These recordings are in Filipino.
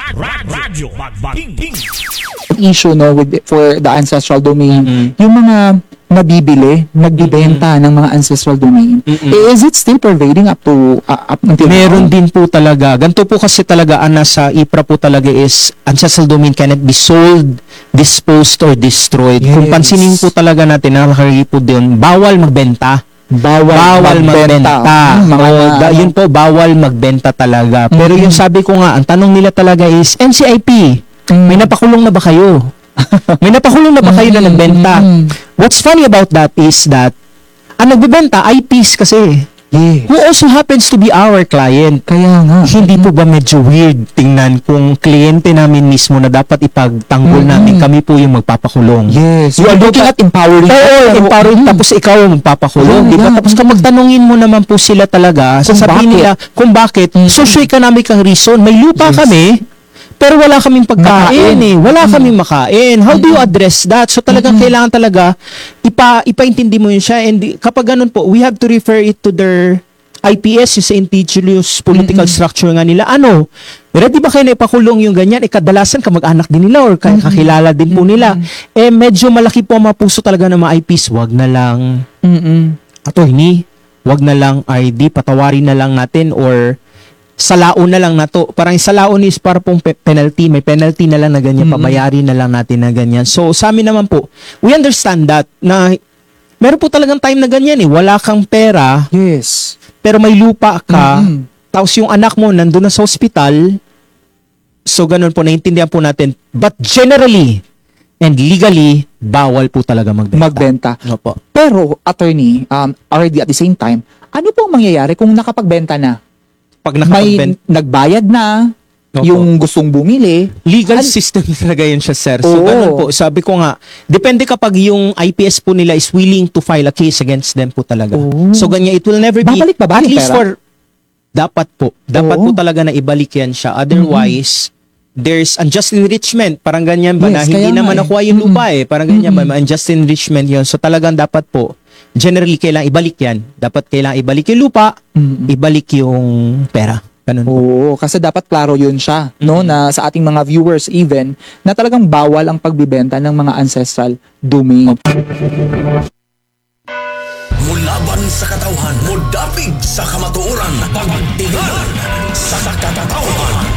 Radyo Magbaking. Issue no for the ancestral domain, yung mga nagbibenta ng mga ancestral domain. Is it still pervading up until Meron now? din po talaga. Ganito po kasi talaga nasa IPRA po talaga is ancestral domain cannot be sold, disposed, or destroyed. Yes. Kung pansinin po talaga natin, nakalagay po din, bawal magbenta. Bawal magbenta. Yun po, bawal magbenta talaga. Pero yung sabi ko nga, ang tanong nila talaga is, NCIP, may napakulong na ba kayo? May napakulong na ba kayo na nagbenta? What's funny about that is that, ang nagbebenta, IPs kasi. Yes. Who also happens to be our client. Kaya nga. Hindi po ba medyo weird tingnan kung kliyente namin mismo na dapat ipagtanggol namin, kami po yung magpapakulong. Yes. You are looking at empowering. Empowering, tapos ikaw ang magpapakulong. Diba? Tapos kung magtanungin mo naman po sila talaga, sasabihin nila kung bakit, socio-economic ang reason. May lupa kami, pero wala kaming pagkain Wala kaming makain. How do you address that? So talagang kailangan talaga ipaintindi mo yun siya. And kapag ganun po, we have to refer it to their IPS, yung sa indigenous political structure nga nila. Ready ba kayo na ipakulong yung ganyan? Kadalasan kamag-anak din nila or kakilala din po nila. Medyo malaki po ang mga puso talaga ng mga IPs. Wag na lang. Attorney, wag na lang ID, patawarin na lang natin or salaon na lang na to. Parang salaon is para pong penalty. May penalty na lang na ganyan. Pabayarin na lang natin na ganyan. So, sa amin naman po, we understand that na meron po talagang time na ganyan Wala kang pera. Yes. Pero may lupa ka. Tapos yung anak mo nandun na sa ospital. So, ganun po. Naiintindihan po natin. But generally and legally, bawal po talaga magbenta. Opo. Pero, attorney, already at the same time, ano pong mangyayari kung nakapagbenta na? Pag may nagbayad na, yung gustong bumili. Legal system talaga yun siya, sir. So, ganun po. Sabi ko nga, depende kapag yung IPS po nila is willing to file a case against them po talaga. So, ganyan, it will never be, babalik ba at least pera? for, dapat po talaga na ibalik yan siya. Otherwise, there's unjust enrichment. Parang ganyan ba na hindi naman nakuha yung lupa Parang ganyan ba, unjust enrichment yun. So, talagang dapat po, generally, kailangan ibalik yan. Dapat kailangan ibalik yung lupa, ibalik yung pera. Ganun po. Oo, kasi dapat klaro yun siya, no? Na sa ating mga viewers even, na talagang bawal ang pagbibenta ng mga ancestral domain. Mulaban sa katauhan, mudapig sa kamatuoran, pagtigan sa katauhan.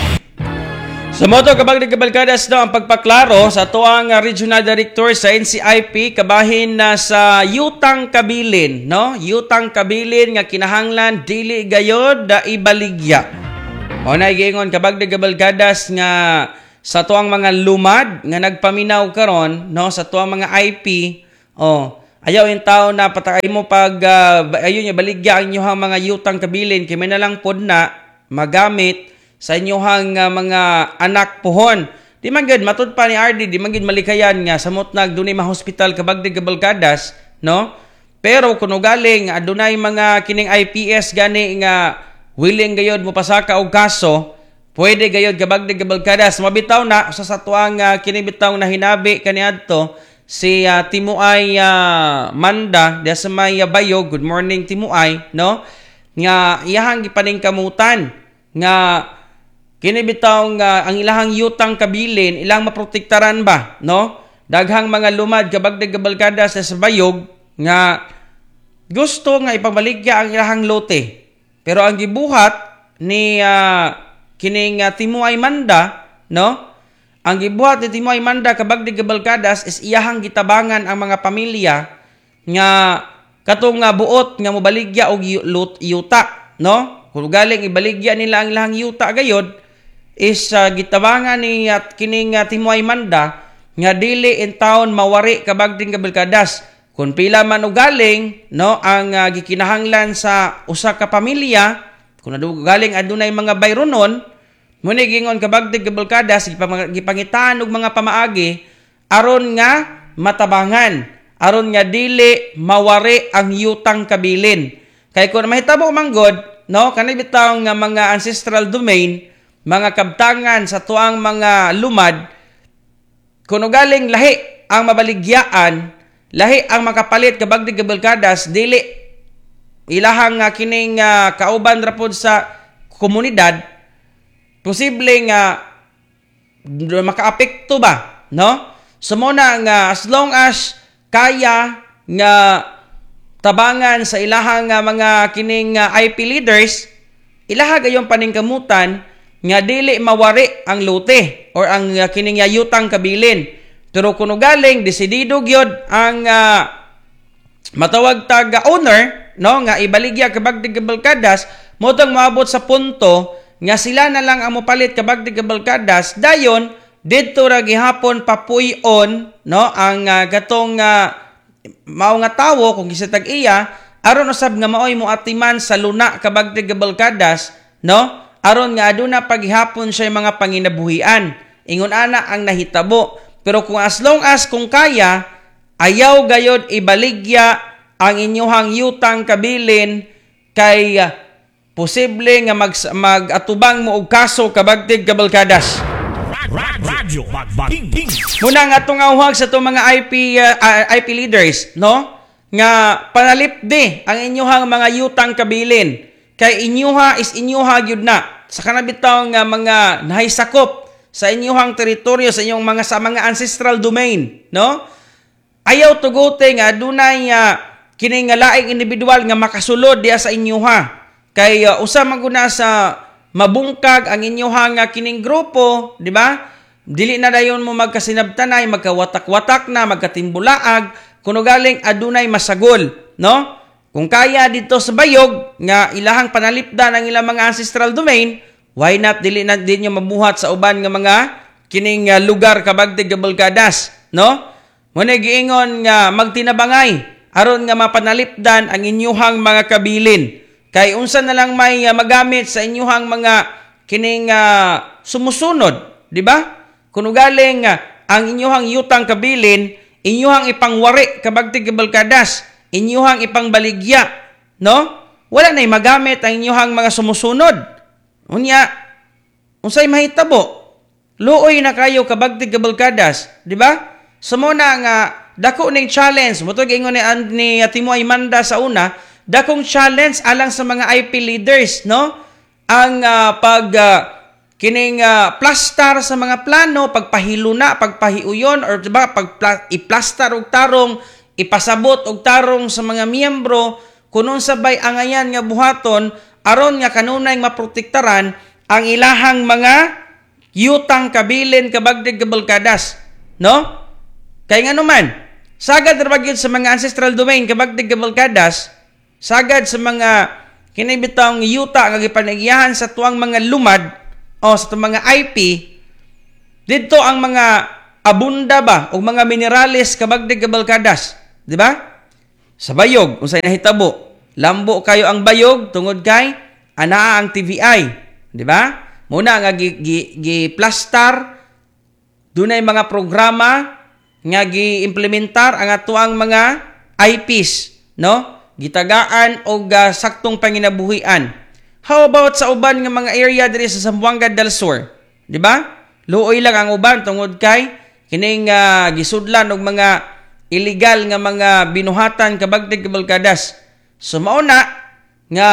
Sa moto kabag nagkabalkadas daw ang pagpaklaro sa tuang regional director sa NCIP kabahin na sa Yutang Kabilin, no? Yutang Kabilin nga kinahanglan dili gayod da ibaligya. O na giingon kabag nagkabalkadas nga sa tuang mga lumad nga nagpaminaw karon, no, sa tuang mga IP, ayaw yung tao na patakay mo pag ayun niya baligya ang inyong mga Yutang Kabilin kay may nalang pod na magamit sa inyohang mga anak pohon. Di man gud matud pa ni RD, di man gud malikayan nga samot dunay mga hospital kabagdig kabalkadas, no? Pero kuno galing adunay mga kining IPS gani nga willing gayod mo pasaka og kaso, pwede gayod kabagdig kabalkadas mabitaw na sa tuang kining bitaw na hinabi kaniadto si Timuay Manda diya sa may Bayog. Good morning Timuay, no? Nga iyahang gipaningkamutan nga kini bitaw nga ang ilahang Yutang Kabilin ilang maprotektaran ba, no? Daghang mga lumad kabagdig kabalkadas sa Bayog nga gusto nga ipabaligya ang ilahang lote. Pero ang gibuhat ni kining Timuay Manda, no? Ang gibuhat ni Timuay Manda kabagdig kabalkadas is iyahang gitabangan ang mga pamilya nga katong nga buot nga mobaligya og yuta, no? Kung galing ibaligya nila ang ilahang yuta gayod is gitabangan ni kining Timuay Manda nga dili in town mawari kabagding kabalkadas. Kung pila man og galing, no, ang gikinahanglan sa usa ka pamilya, kung galing adunay mga bayronon, muni gingon kabagding kabalkadas gipangitaan og mga pamaagi aron nga matabangan, aron nga dili mawari ang Yutang Kabilin. Kay kung mahitabo manggod, no, kanay bitaw nga mga ancestral domain, mga kabtangan sa tuang mga lumad, kuno galing lahi ang mabaligyaan, lahi ang makapalit kabagdig kabalkadas, dili ilahang kining kauban ra pod sa komunidad, posible nga makaapekto ba, no? So muna nga as long as kaya nga tabangan sa ilahang mga kining IP leaders, ilaha gayong paningkamutan nga dili mawari ang lote or ang kining yutang kabilin. Pero kuno galing desidido gyud ang matawag tag owner, no, nga ibaligya kabagdig kabalkadas, mo tong maabot sa punto nga sila na lang ang mopalit kabagdig kabalkadas, dayon didto ra gihapon papuy-on, no, ang gatong mao nga tawo kung gisatag iya aron usab nga maoy mo atiman sa luna kabagdig kabalkadas, no, aron nga aduna paghihapon siya mga panginabuhian. Ingon ana ang nahitabo. Pero kung as long as kung kaya, ayaw gayod ibaligya ang inyuhang yutang kabilin kay posible nga mag-atubang mo og kaso kabagtig kabalkadas. Radyo Magbating. Muna nga itong auhag sa itong mga IP leaders, no? Nga panalipdi ang inyuhang mga yutang kabilin. Kay inyuha is inyuha gyud na. Sa kanabitaw nga mga nahisakop sa inyuhang teritoryo, sa inyong mga ancestral domain, no? Ayaw tugote nga dunay kining laing individual nga makasulod diya sa inyuha. Kay usa maguna sa mabungkag ang inyuhang kining grupo, di ba? Dili na dayon mo magkasinabtanay, magkawatak-watak na, magkatimbulaag, kuno galing adunay masagol, no? Kung kaya dito sa bayog nga ilahang panalipdan ang ilang mga ancestral domain, why not dili na din nyo mabuhat sa uban nga mga kining lugar kabagtig kabalkadas, no? Muna giingon nga magtinabangay aron nga mapanalipdan ang inyuhang mga kabilin. Kay unsa na lang may magamit sa inyuhang mga kining sumusunod, di ba? Kuno galing ang inyuhang yutang kabilin, inyuhang ipangwari kabagtig kabalkadas, inyuhang ipangbaligya, no? Wala na'y magamit ang inyuhang mga sumusunod. Unya, unsay mahitabo? Luoy na kayo kabagtig kabalkadas, di ba? Sumuna nga dako ning challenge, mutog ingon ni Timo Aymanda sa una, dakong challenge alang sa mga IP leaders, no? Ang kining plastar sa mga plano, pagpahiluna, pagpahiuyon, or diba, iplastar og tarong, ipasabot og tarong sa mga miyembro, kunon sabay angayan nga buhaton, aron nga kanunay maprotektaran ang ilahang mga yutang kabilin kabagdig kabalkadas, no? Kay nga naman, sagad ra gyud sa mga ancestral domain kabagdig kabalkadas, sagad sa mga kinibitang yuta nga gipanagyahan sa tuang mga lumad o sa tuang mga IP, dito ang mga abunda ba o mga minerales kabagdig kabalkadas, di ba? Sa bayog, unsay nahitabo, lambo kayo ang bayog tungod kay anaa ang TVI, di ba? Muna nga gi-plastar dunay mga programa nga gi-implementar ang atuang mga IPs, no? Gitagaan og saktong panginabuhian. How about sa uban nga mga area diri sa Zamboanga del Sur? Di ba? Luoy lang ang uban tungod kay kining gisudlan og mga illegal nga mga binuhatan kabagdig kabalkadas. So mao na nga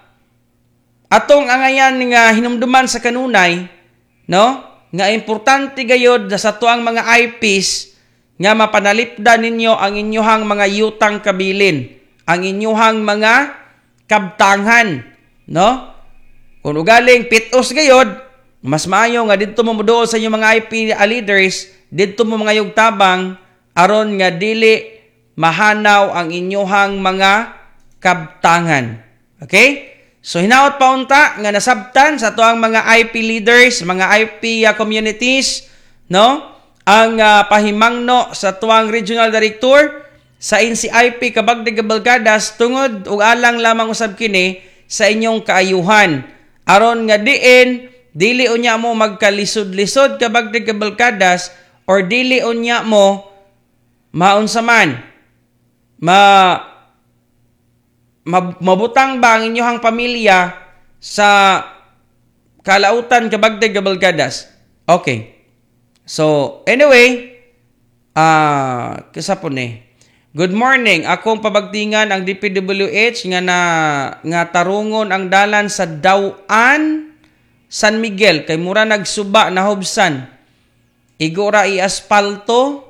atong angayan nga hinumduman sa kanunay, no? Nga importante gayod sa tuang mga IPs nga mapanalipdan ninyo ang inyuhang mga yutang kabilin, ang inyuhang mga kabtangan, no? Kung ugaling pitos gayod, mas maayo nga didto mo muduol sa inyong mga IP leaders, didto mo mga yugtabang aron nga dili mahanaw ang inyuhang mga kabtangan. Okay? So hinaot pa unta nga nasabtan sa tuang mga IP leaders, mga IP communities, no? Ang pahimangno sa tuang regional director sa NCIP kabagdig kabalkadas tungod ug alang lamang usab kini sa inyong kaayuhan aron nga diin dili unya mo magkalisod-lisod kabagdig kabalkadas or dili unya mo maunsa man mabutang ba ang inyong pamilya sa kalautan kabagdig kabalkadas. Okay. So, anyway, kasapon Good morning. Akong pabagtingan ang DPWH nga tarungon ang dalan sa Dawan, San Miguel kay mura nagsuba na hubsan. igora i-aspalto.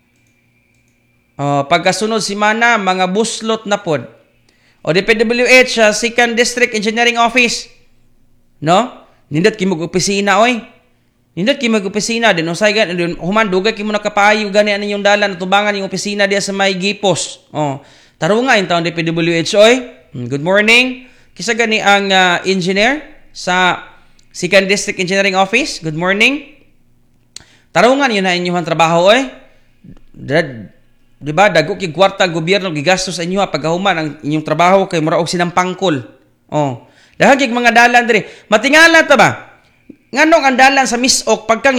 Pagkasunod simana, mga buslot na pod. O DPWH, Second District Engineering Office. No? Nindot kimog opisina, oy. Nindot kimog opisina. Din, usay gan, human, dugay kimo nakapayo, gani ano yung dalan, tubangan yung opisina diya sa may Gipos. Tarunga yung taon DPWH, oy. Good morning. Kisa gani ang engineer sa Second District Engineering Office. Good morning. Tarungan yun na inyong trabaho, oy. Diba, dago kay kwarta gobyerno gigastos sa inyo pagkahuman ang inyong trabaho kay mura og sinampangkol. Dahil kay mga dalan diri. Matingala ta ba? Nganong ang dalan sa Misok pagkang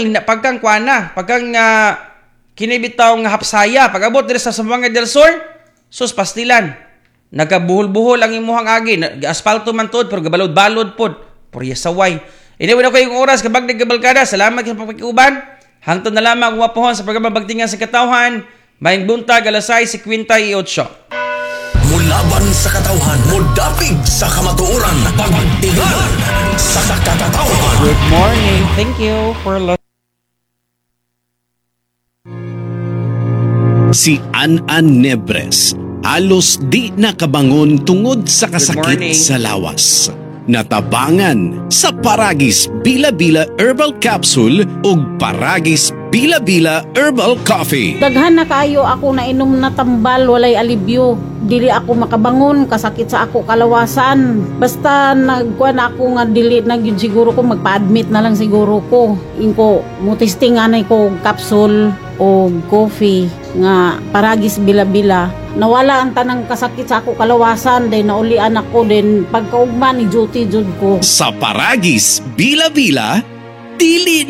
kinibitaw nga hapsaya pag-abot diri sa Zamboanga del Sur, sus pastilan. Nagabuhol-buhol ang imuhang agi, asfalto man tod pero gabalod-balod pod. Purya saway. Anyway na ko yung oras kabag nagabalkada. Salamat sa pagkiuban. Hangtod na lamang umapuhon sa programa Bagtingan sa Katawhan. Maing buntag alas 6:58. Mulaban sa katawhan, mudapig sa kamatuoran, pagtigan sa katawhan. Good morning. Thank you for listening. Si An Nebres halos di nakabangon tungod sa kasakit morning. sa lawas. Natabangan sa Paragis Bila-Bila Herbal Capsule ug Paragis Bila-Bila Herbal Coffee. Daghan na kayo ako na inom na tambal, walay alibyo. Dili ako makabangon, kasakit sa ako kalawasan. Basta nagkuan ako nga dili na gyud siguro ko magpa-admit na lang siguro ko. Inko mutistingan ko capsule o coffee nga Paragis Bila-Bila. Nawala ang tanang kasakit sa ako kalawasan, then naulian ako, then pagkaugma ni duty jud ko. Sa Paragis Bila-Bila, dili